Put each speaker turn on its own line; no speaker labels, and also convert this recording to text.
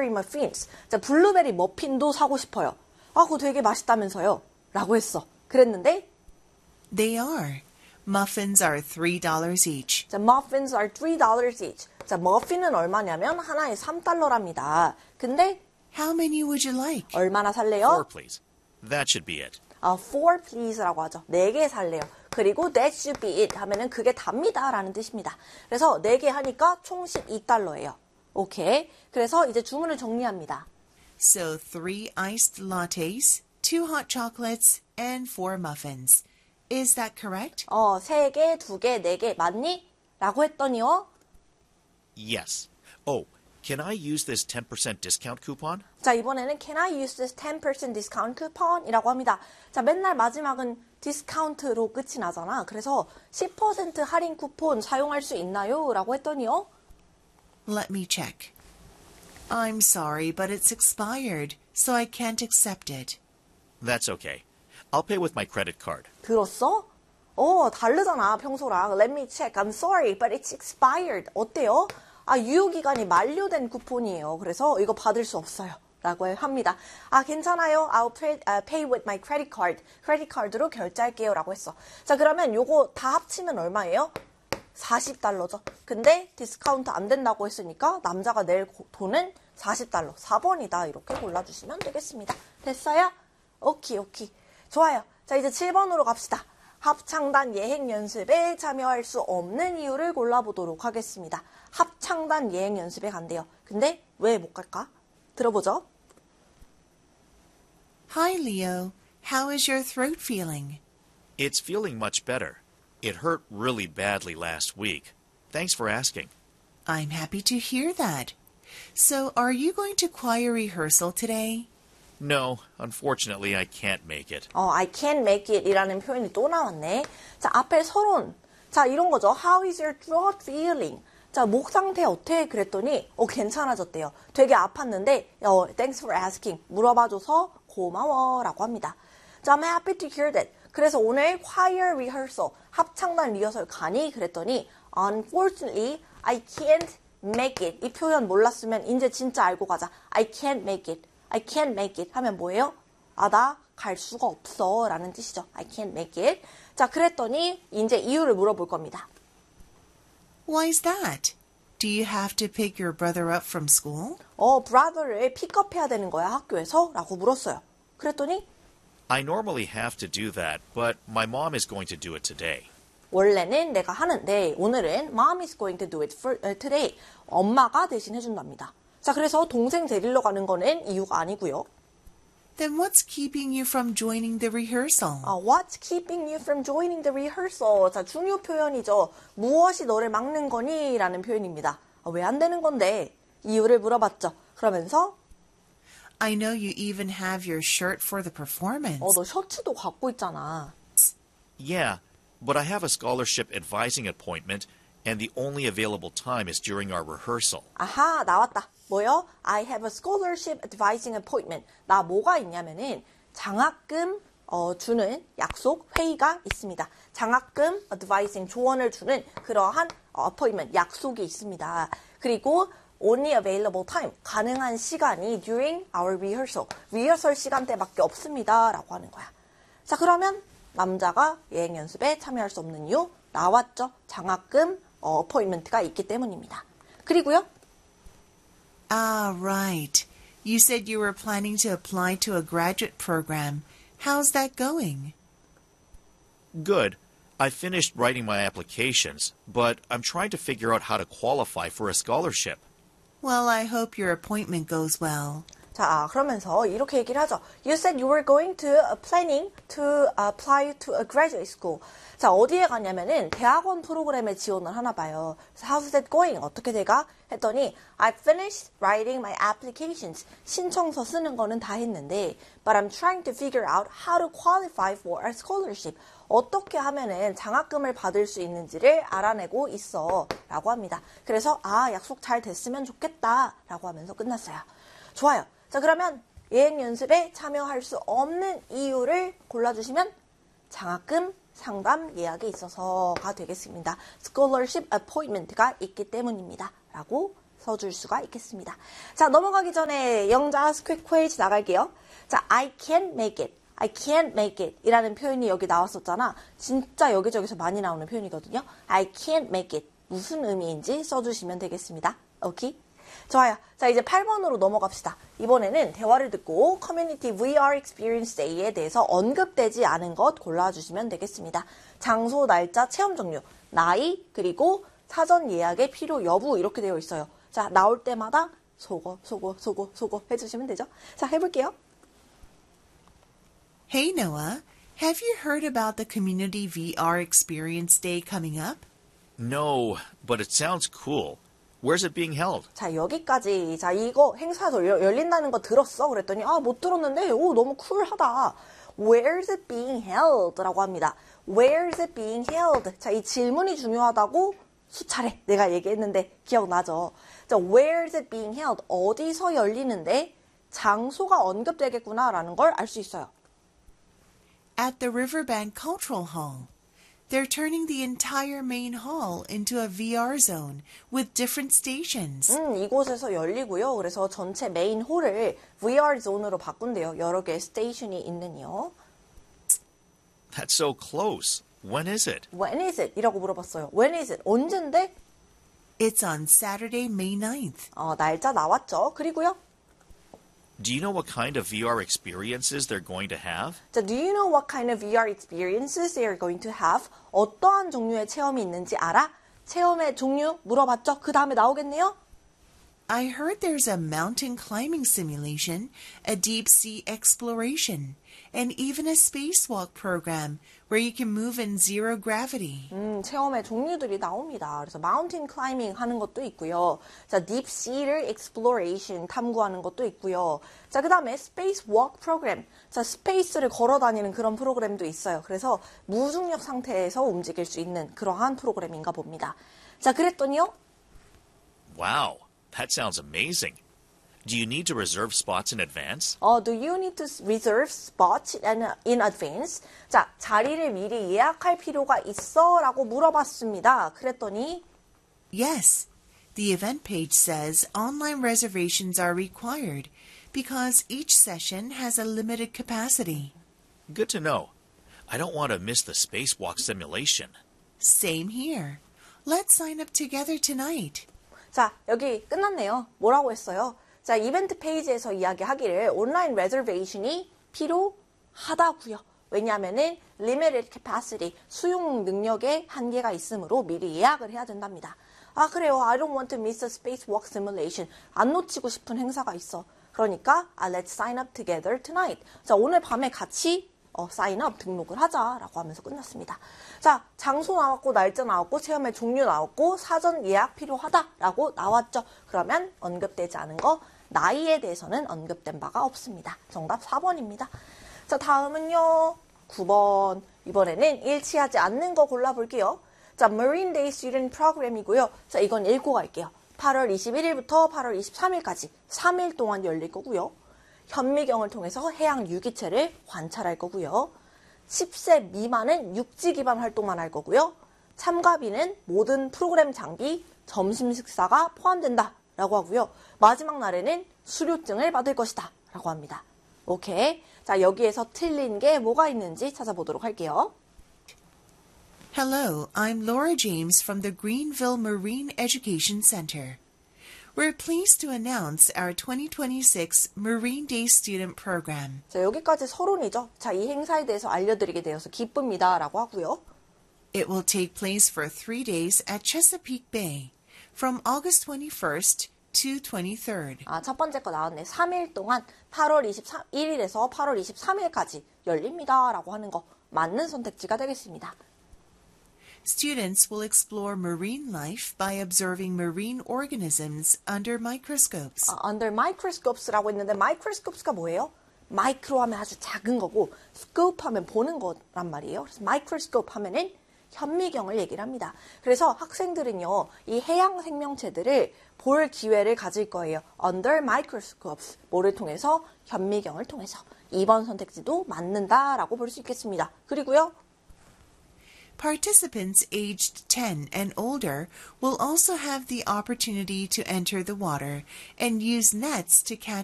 blueberry muffins. 자, 블루베리 머핀도 사고 싶어요. 아, 그거 되게 맛있다면서요. 라고 했어. 그랬는데
They are. Muffins are $3 each.
자, muffins are $3 each. 자, 머핀은 얼마냐면 하나에 $3랍니다. 근데
How many would you like?
얼마나 살래요?
4, please. That should be it.
4 please라고 하죠. 4개 살래요. 그리고 that should be it 하면은 그게 답니다 라는 뜻입니다. 그래서 4개 하니까 총 $12예요. 오케이. 그래서 이제 주문을 정리합니다.
So 3 iced lattes, 2 hot chocolates, and 4 muffins. Is that correct?
3개, 2개, 4개 맞니? 라고 했더니요.
Yes. Oh, can I use this 10% discount coupon?
자, 이번에는 Can I use this 10% discount coupon? 이라고 합니다. 자, 맨날 마지막은 디스카운트로 끝이 나잖아. 그래서 10% 할인 쿠폰 사용할 수 있나요? 라고 했더니요.
Let me check. I'm sorry, but it's expired, so I can't accept it.
That's okay. I'll pay with my credit card.
들었어? 다르잖아, 평소랑. Let me check. I'm sorry, but it's expired. 어때요? 유효기간이 만료된 쿠폰이에요. 그래서 이거 받을 수 없어요. 라고 합니다. 괜찮아요. I'll pay with my credit card. 크레딧 카드로 결제할게요. 라고 했어. 자, 그러면 요거 다 합치면 얼마예요? $40죠. 근데 디스카운트 안 된다고 했으니까 남자가 낼 돈은 $40. 4번이다. 이렇게 골라주시면 되겠습니다. 됐어요? 오케이. 좋아요. 자, 이제 7번으로 갑시다. 합창단 예행 연습에 참여할 수 없는 이유를 골라보도록 하겠습니다. 합창단 예행 연습에 간대요. 근데 왜 못 갈까? 들어보죠.
Hi, Leo. How is your throat feeling?
It's feeling much better. It hurt really badly last week. Thanks for asking.
I'm happy to hear that. So, are you going to choir rehearsal today?
No, unfortunately, I can't make it.
I can't make it 이라는 표현이 또 나왔네. 자, 앞에 서론. 자, 이런 거죠. How is your throat feeling? 자, 목 상태 어때? 그랬더니 괜찮아졌대요. 되게 아팠는데 thanks for asking. 물어봐줘서 고마워라고 합니다. 자, I'm happy to hear that. 그래서 오늘 choir rehearsal, 합창단 리허설 가니? 그랬더니 unfortunately, I can't make it. 이 표현 몰랐으면 이제 진짜 알고 가자. I can't make it. I can't make it 하면 뭐예요? 나 갈 수가 없어 라는 뜻이죠. I can't make it. 자, 그랬더니 이제 이유를 물어볼 겁니다.
Why is that? Do you have to pick your brother up from school?
brother를 픽업해야 되는 거야, 학교에서? 라고 물었어요. 그랬더니
I normally have to do that, but my mom is going to do it today.
원래는 내가 하는데 오늘은 Mom is going to do it for today. 엄마가 대신 해준답니다. 자, 그래서 동생 데리러 가는 거는 이유가 아니고요.
Then what's keeping you from joining the rehearsal?
What's keeping you from joining the rehearsal? 자, 중요 표현이죠. 무엇이 너를 막는 거니? 라는 표현입니다. 왜 안 되는 건데? 이유를 물어봤죠. 그러면서
I know you even have your shirt for the performance.
너 셔츠도 갖고 있잖아.
Yeah, but I have a scholarship advising appointment, and the only available time is during our rehearsal.
아하, 나왔다. 뭐요? I have a scholarship advising appointment. 나 뭐가 있냐면은 장학금 주는 약속 회의가 있습니다. 장학금 advising 조언을 주는 그러한 appointment 약속이 있습니다. 그리고 only available time 가능한 시간이 during our rehearsal 리허설 시간대밖에 없습니다. 라고 하는 거야. 자, 그러면 남자가 예행 연습에 참여할 수 없는 이유 나왔죠. 장학금 appointment가 있기 때문입니다. 그리고요.
Right. You said you were planning to apply to a graduate program. How's that going?
Good. I finished writing my applications, but I'm trying to figure out how to qualify for a scholarship.
Well, I hope your appointment goes well.
자, 그러면서 이렇게 얘기를 하죠. You said you were going to planning to apply to a graduate school. 자, 어디에 가냐면은 대학원 프로그램에 지원을 하나 봐요. 그래서 how's that going? 어떻게 돼가? 했더니 I finished writing my applications. 신청서 쓰는 거는 다 했는데 but I'm trying to figure out how to qualify for a scholarship. 어떻게 하면은 장학금을 받을 수 있는지를 알아내고 있어 라고 합니다. 그래서 약속 잘 됐으면 좋겠다 라고 하면서 끝났어요. 좋아요. 자, 그러면 예행 연습에 참여할 수 없는 이유를 골라주시면 장학금 상담 예약에 있어서가 되겠습니다. scholarship appointment가 있기 때문입니다. 라고 써줄 수가 있겠습니다. 자, 넘어가기 전에 영자 스퀵 퀴즈 나갈게요. 자, I can't make it. I can't make it 이라는 표현이 여기 나왔었잖아. 진짜 여기저기서 많이 나오는 표현이거든요. I can't make it. 무슨 의미인지 써주시면 되겠습니다. 오케이? 좋아요. 자, 이제 8번으로 넘어갑시다. 이번에는 대화를 듣고 커뮤니티 VR Experience Day에 대해서 언급되지 않은 것 골라주시면 되겠습니다. 장소, 날짜, 체험 종류, 나이, 그리고 사전 예약의 필요 여부 이렇게 되어 있어요. 자, 나올 때마다 소거 해주시면 되죠. 자, 해볼게요.
Hey Noah, have you heard about the Community VR Experience Day coming up?
No, but it sounds cool. Where's it being held?
자, 여기까지. 자, 이거 행사에서 열린다는 거 들었어? 그랬더니, 못 들었는데, 너무 쿨하다. Where's it being held? 라고 합니다. Where's it being held? 자, 이 질문이 중요하다고 수차례 내가 얘기했는데 기억나죠? 자, Where's it being held? 어디서 열리는데 장소가 언급되겠구나라는 걸 알 수 있어요.
At the Riverbank Cultural Hall. They're turning the entire main hall into a VR zone with different stations.
이곳에서 열리고요. 그래서 전체 메인 홀을 VR 존으로 바꾼대요. 여러 개의 스테이션이 있는요.
That's so close. When is it?
When is it? 이라고 물어봤어요. When is it? 언젠데?
It's on Saturday, May 9th.
날짜 나왔죠. 그리고요.
Do you know what kind of VR experiences they're going to have?
자, do you know what kind of VR experiences they are going to have? 어떠한 종류의 체험이 있는지 알아? 체험의 종류 물어봤죠? 그 다음에 나오겠네요?
I heard there's a mountain climbing simulation, a deep sea exploration, and even a spacewalk program where you can move in zero gravity.
체험의 종류들이 나옵니다. 그래서 마운틴 클라이밍 하는 것도 있고요. 자, 딥 시를 exploration 탐구하는 것도 있고요. 자, 그 다음에 spacewalk 프로그램. 자, 스페이스를 걸어 다니는 그런 프로그램도 있어요. 그래서 무중력 상태에서 움직일 수 있는 그러한 프로그램인가 봅니다. 자, 그랬더니요.
Wow, that sounds amazing. Do you need to reserve spots in advance?
Do you need to reserve spots in advance? 자, 자리를 미리 예약할 필요가 있어? 라고 물어봤습니다. 그랬더니
Yes, the event page says online reservations are required because each session has a limited capacity.
Good to know. I don't want to miss the spacewalk simulation.
Same here. Let's sign up together tonight.
자, 여기 끝났네요. 뭐라고 했어요? 자, 이벤트 페이지에서 이야기하기를 온라인 레저베이션이 필요하다고요. 왜냐하면은 limited capacity, 수용 능력에 한계가 있으므로 미리 예약을 해야 된답니다. 그래요. I don't want to miss a spacewalk simulation. 안 놓치고 싶은 행사가 있어. 그러니까 let's sign up together tonight. 자, 오늘 밤에 같이 sign up 등록을 하자라고 하면서 끝났습니다. 자, 장소 나왔고 날짜 나왔고 체험의 종류 나왔고 사전 예약 필요하다라고 나왔죠. 그러면 언급되지 않은 거 나이에 대해서는 언급된 바가 없습니다. 정답 4번입니다. 자, 다음은요. 9번. 이번에는 일치하지 않는 거 골라볼게요. 자, Marine Day Student Program이고요. 자, 이건 읽고 갈게요. 8월 21일부터 8월 23일까지 3일 동안 열릴 거고요. 현미경을 통해서 해양 유기체를 관찰할 거고요. 10세 미만은 육지 기반 활동만 할 거고요. 참가비는 모든 프로그램 장비, 점심 식사가 포함된다 라고 하고요. 마지막 날에는 수료증을 받을 것이다 라고 합니다. 오케이. 자, 여기에서 틀린 게 뭐가 있는지 찾아보도록 할게요.
Hello, I'm Laura James from the Greenville Marine Education Center. We're pleased to announce our 2026 Marine Day Student Program.
자, 여기까지 서론이죠. 자, 이 행사에 대해서 알려드리게 되어서 기쁩니다 라고 하고요.
It will take place for 3 days at Chesapeake Bay from August 21st to 23rd.
첫 번째 거 나왔네. 3일 동안 8월 21일에서 8월 23일까지 열립니다 라고 하는 거 맞는 선택지가 되겠습니다.
Students will explore marine life by observing marine organisms under microscopes.
Under microscopes라고 했는데 microscopes가 뭐예요? 마이크로 하면 아주 작은 거고 scope 하면 보는 거란 말이에요. 그래서 microscope 하면은 현미경을 얘기를 합니다. 그래서 학생들은요, 이 해양 생명체들을 볼 기회를 가질 거예요. Under microscopes, 뭐를 통해서? 현미경을 통해서. 2번 선택지도 맞는다라고 볼 수 있겠습니다. 그리고요.
Participants aged 10 and older will also have the opportunity to enter the water and use nets to catch